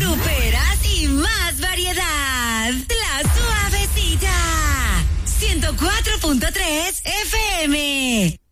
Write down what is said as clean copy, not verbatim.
Gruperas y más variedad. La Suavecita. 104.3 FM.